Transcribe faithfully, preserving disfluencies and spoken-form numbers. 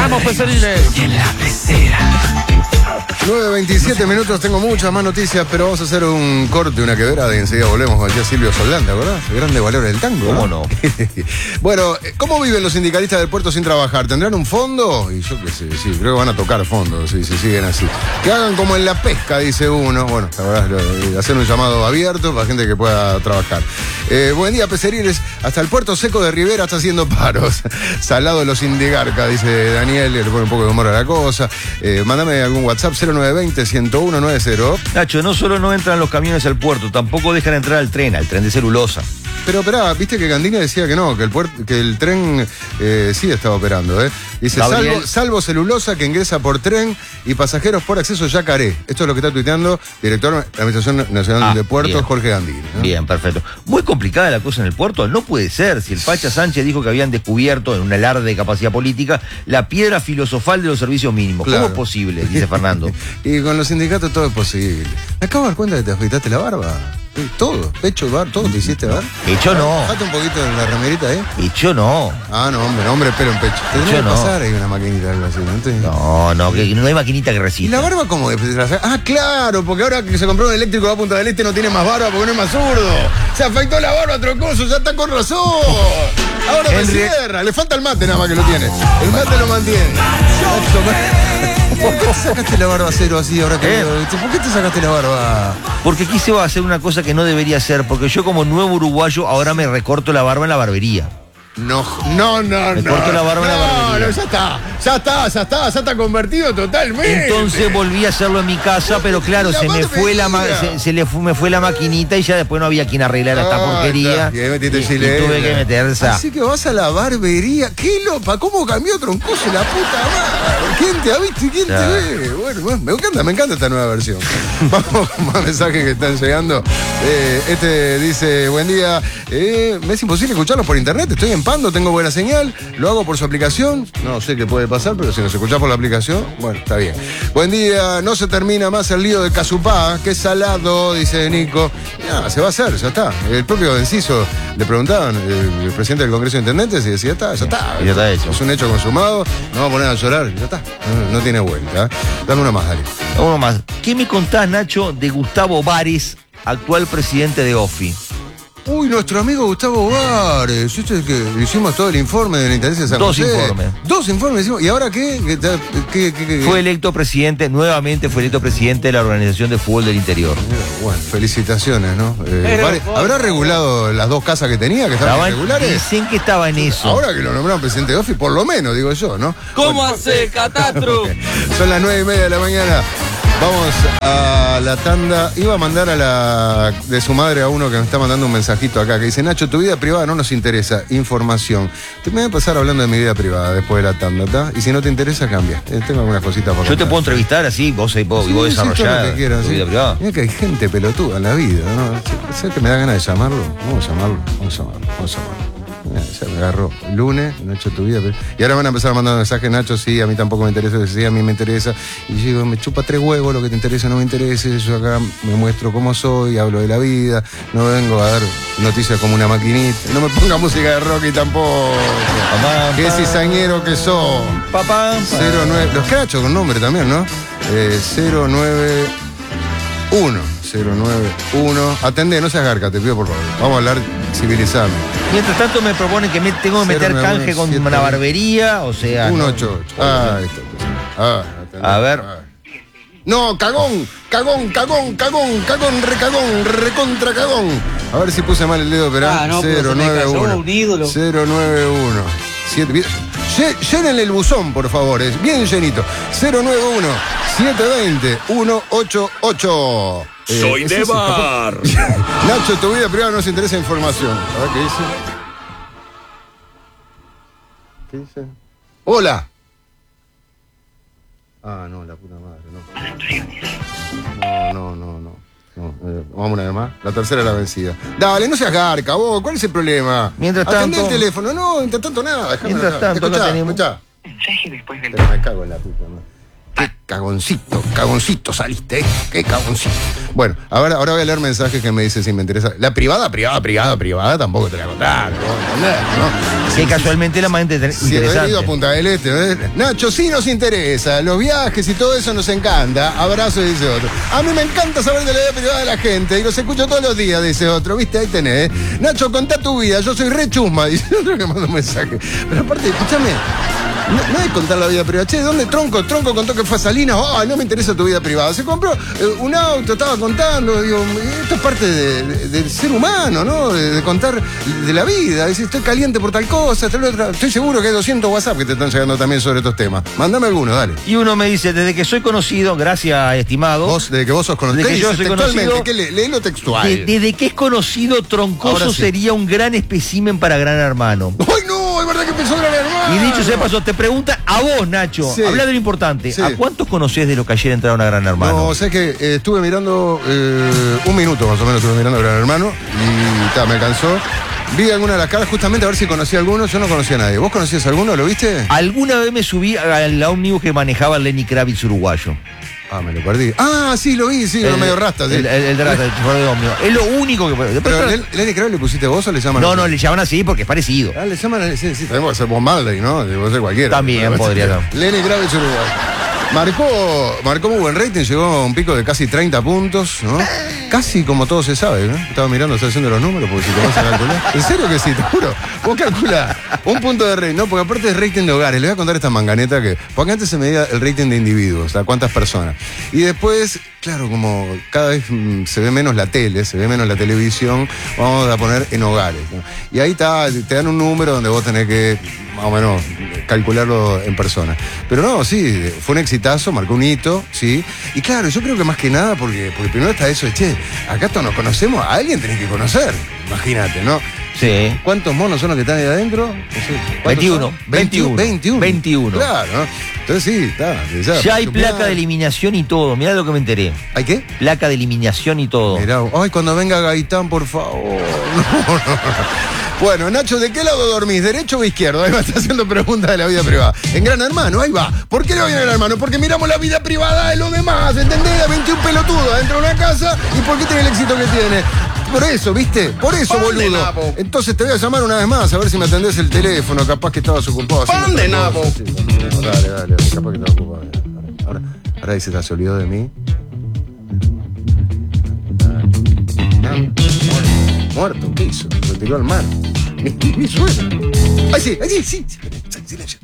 ¡Vamos, Peseriles! En la pecera. nueve veintisiete minutos, tengo muchas más noticias, pero vamos a hacer un corte, una quebrada y enseguida volvemos con ya Silvio Soldán, ¿verdad? Grande valor del tango, ¿Cómo ¿no? no? Bueno, ¿cómo viven los sindicalistas del puerto sin trabajar? ¿Tendrán un fondo? Y yo qué sé, sí, creo que van a tocar fondos, si sí, siguen así. Que hagan como en la pesca, dice uno. Bueno, la verdad, lo, hacer un llamado abierto para gente que pueda trabajar. Eh, buen día, Peseriles. Hasta el puerto seco de Rivera está haciendo paros. Salado los indigarca, dice Daniel, le pone un poco de humor a la cosa. Eh, mándame algún WhatsApp, cero nueve veinte, ciento uno noventa. Nacho, no solo no entran los camiones al puerto, tampoco dejan entrar al tren, al tren de celulosa. Pero esperá, viste que Gandini decía que no, que el puerto, que el tren eh, sí estaba operando, ¿eh? Dice, Gabriel. salvo, salvo celulosa que ingresa por tren y pasajeros por acceso Yacaré. Esto es lo que está tuiteando director de la Administración Nacional Ah, de Puertos, bien. Jorge Gandini, ¿no? Bien, perfecto. Muy complicada la cosa en el puerto. No puede ser. Si el Pacha Sánchez dijo que habían descubierto, en un alarde de capacidad política, la piedra filosofal de los servicios mínimos. Claro. ¿Cómo es posible? Dice Fernando. Y con los sindicatos todo es posible. Me acabo de dar cuenta que te afeitaste la barba. Sí, todo, pecho, bar, todo te hiciste, ¿verdad? Hecho no. Dejate un poquito en la remerita, ¿eh? Hecho no. Ah, no, hombre, hombre, pelo en pecho. Tendría Yo que no. pasar ahí una maquinita, algo así, ¿no? Te- No, no, que no hay maquinita que ¿Y resista. la barba cómo es? Ah, claro, porque ahora que se compró un eléctrico a Punta del Este no tiene más barba porque no es más zurdo. Se afeitó la barba a Trocoso, ya está con razón. Ahora me Henry- cierra, le falta el mate nada más que lo tiene. El mate lo mantiene. ¿Por qué te sacaste la barba cero así ahora que ¿Eh? veo? ¿Por qué te sacaste la barba? Porque quise hacer una cosa que no debería hacer, porque yo como nuevo uruguayo ahora me recorto la barba en la barbería. No, no, no, Me no. corto la barba en la no, barbería. no, ya está, ya está, ya está, ya está convertido totalmente. Entonces volví a hacerlo en mi casa, pero claro, La se me fue la ma- barbería. se, se le fu- me fue la maquinita y ya después no había quien arreglara esta Ah, porquería. está. Y ahí metiste y- y chilena. tuve que meter esa. Así que vas a la barbería. ¿Qué lopa? ¿Cómo cambió Troncoso la puta madre? ¿Quién te ha visto y quién Ya. te ve? Bueno, bueno, me encanta, me encanta esta nueva versión. Vamos con más mensajes que están llegando. Eh, este dice, buen día. Eh, me es imposible escucharlos por internet. Estoy en Pando, tengo buena señal. Lo hago por su aplicación. No sé qué puede pasar, pero si nos escuchás por la aplicación, bueno, está bien. Buen día. No se termina más el lío de Casupá. Qué salado, dice Nico. Ya, se va a hacer, ya está. El propio Enciso le preguntaban, el, el presidente del Congreso de Intendentes, y decía, ya está, ya está. Ya está hecho. Es un hecho consumado. No vamos a poner a llorar, ya está. No, no tiene vuelta. ¿eh? Dame una más, dale. Uno más. ¿Qué me contás, Nacho, de Gustavo Vares, actual presidente de O F I? Uy, nuestro amigo Gustavo Vares. Este es que hicimos todo el informe de la Intendencia de San Dos José. informes. Dos informes hicimos. ¿Y ahora qué? ¿Qué, qué, qué, qué? Fue electo presidente, nuevamente fue electo presidente de la Organización de Fútbol del Interior. Bueno, felicitaciones, ¿no? Eh, Pero, Vares, ¿habrá regulado las dos casas que tenía, que estaban Estaban- irregulares? dicen que estaba en eso. Ahora que lo nombraron presidente de O F I, por lo menos, digo yo, ¿no? ¿Cómo Bueno, hace, Catastro? son las nueve y media de la mañana. Vamos a la tanda. Iba a mandar a la de su madre a uno que me está mandando un mensajito acá que dice, Nacho, tu vida privada no nos interesa, información. Te me voy a empezar hablando de mi vida privada después de la tanda, ¿está? Y si no te interesa, cambia. Eh, tengo algunas cositas para Yo te contar. puedo entrevistar así, vos, vos, Sí, y vos sí, todo desarrollar lo que quieras, tu sí. vida privada. Mira que hay gente pelotuda en la vida, ¿no? ¿Sabes que me da ganas de llamarlo? Vamos a llamarlo, vamos a llamarlo, vamos a llamarlo. Mira, ya me agarró. Lunes, Nacho, tu vida. pero- Y ahora van a empezar a mandar mensajes, Nacho, sí, a mí tampoco me interesa, sí, a mí me interesa. Y yo digo, me chupa tres huevos, lo que te interesa no me interesa. Yo acá me muestro cómo soy, hablo de la vida, no vengo a dar noticias como una maquinita. No me ponga música de Rocky tampoco. Papá, Qué cizañero que sos. papá, cero nueve, los crachos con nombre también, ¿no? Eh, cero nueve uno. cero nueve uno. Atendé, no seas garca, te pido por favor. Vamos a hablar civilizadamente. Mientras tanto me proponen que me tengo que meter cero nueve uno canje con siete una barbería, o sea... uno no- ocho ocho. Ah, esto. Ah, atendé. A ver. Ah. No, cagón, cagón, cagón, cagón, cagón, recagón, recontra cagón. A ver si puse mal el dedo, pero Ah, no, pero cero se me nueve cayó uno. un ídolo. cero nueve uno. siete, bien. Lle- Llénenle el buzón, por favor, es bien llenito. cero nueve uno siete dos cero uno ocho ocho. Eh, Soy ese de es el- bar. Nacho, tu vida privada nos interesa información. A ver qué dice. ¿Qué dice? Hola. Ah, no, la puta madre, no. No, no, no, no. no eh, vamos una vez más. La tercera es la vencida. Dale, no seas garca, vos. ¿Cuál es el problema? Mientras Atendé tanto- el teléfono. No, mientras tanto nada. Dejame Mientras acá. tanto, acá Escuchá, tenemos- escuchá. Mensaje después del Pero me cago en la puta madre. Qué cagoncito, cagoncito saliste, ¿eh? Qué cagoncito. Bueno, ahora, ahora voy a leer mensajes que me dicen si me interesa. La privada, privada, privada, privada, tampoco te la contaron, ¿no? Que casualmente la más inter- Si he interesante. venido a Punta del Este, ¿eh? Nacho, sí nos interesa, los viajes y todo eso nos encanta. Abrazo, dice otro. A mí me encanta saber de la vida privada de la gente y los escucho todos los días, dice otro. Viste, ahí tenés. Nacho, contá tu vida, yo soy re chusma, dice otro que manda un mensaje. Pero aparte, escúchame. No, no es contar la vida privada. Che, ¿dónde Tronco? Tronco contó que fue a Salinas. Oh, no me interesa tu vida privada. Se compró eh, un auto, estaba contando. Digo, esto es parte de, de, del ser humano, ¿no? De, de contar de la vida. Dice, estoy caliente por tal cosa, tal otra. Estoy seguro que hay doscientos WhatsApp que te están llegando también sobre estos temas. Mándame alguno, dale. Y uno me dice, desde que soy conocido, gracias, estimado. Vos, desde que vos sos conocido. Desde que yo soy conocido. ¿Qué le, léelo textual. de- desde que es conocido, Troncoso Ahora sí. sería un gran espécimen para Gran Hermano. ¡Ay, no! Es verdad que pensó Gran Hermano. Y dicho sea de paso, te pregunta a vos, Nacho. Sí. Habla de lo importante. Sí. ¿A cuántos conocés de los que ayer entraron a Gran Hermano? No, o sea que eh, estuve mirando eh, un minuto más o menos, estuve mirando Gran Hermano y ta, me alcanzó. Vi alguna de las caras justamente a ver si conocía a alguno. Yo no conocía a nadie. ¿Vos conocías a alguno? ¿Lo viste? Alguna vez me subí al ómnibus que manejaba Lenny Kravitz uruguayo. Ah, me lo perdí. Ah, sí, lo vi, sí, uno medio rasta. Sí. El, el, el de rasta, el chofer de ómnibus. Es lo único que puede. Después- Pero Len- Lenny Kravitz le pusiste vos o le llaman no, así? no, le llaman así porque es parecido. Ah, le llaman, sí, sí, también puede ser Bob Marley, ¿no? Puede ser cualquiera. También Pero- podría ser. Lenny Kravitz Uruguay. Marcó, marcó muy buen rating, llegó a un pico de casi treinta puntos, ¿no? Casi como todo se sabe, ¿no? Estaba mirando, estaba haciendo los números, porque si te vas a calcular. ¿En serio que sí? Te juro. Vos calculás un punto de rating, ¿no? Porque aparte es rating de hogares. Les voy a contar esta manganeta que. Porque antes se medía el rating de individuos, o sea, cuántas personas. Y después, claro, como cada vez mm, se ve menos la tele, se ve menos la televisión, vamos a poner en hogares, ¿no? Y ahí está, te dan un número donde vos tenés que, más o menos, calcularlo en persona. Pero no, sí, fue un exitazo, marcó un hito, ¿sí? Y claro, yo creo que más que nada, porque, porque primero está eso de, che, acá todos nos conocemos, a alguien tenés que conocer, imagínate, ¿no? Sí. ¿Cuántos monos son los que están ahí adentro? No sé, ¿cuántos veintiuno, son? veintiuno, veintiuno. veintiuno. Claro, ¿no? Entonces sí, está. Ya hay placa de eliminación y todo. Mirá lo que me enteré. ¿Hay qué? Placa de eliminación y todo. Mirá, ay, cuando venga Gaitán, por favor. No, no. Bueno, Nacho, ¿de qué lado dormís? ¿Derecho o izquierdo? Ahí me está haciendo preguntas de la vida privada. En Gran Hermano, ahí va. ¿Por qué le va bien a Gran Hermano? Porque miramos la vida privada de los demás, ¿entendés? A veintiún pelotudos dentro de una casa y ¿por qué tiene el éxito que tiene? Por eso, ¿viste? Por eso, ¿Dónde, boludo. Napo? Entonces te voy a llamar una vez más a ver si me atendés el teléfono. Capaz que estabas ocupado. haciendo ¿Dónde, otra Napo? cosa. Sí, sí, dale, dale, capaz que estabas ocupado. Ahora, ahora dice, ¿te se olvidó de mí? Muerto, ¿qué hizo? Lo tiró al mar. Ni, ni suena. Ay, sí, ay, sí, sí. Silencio.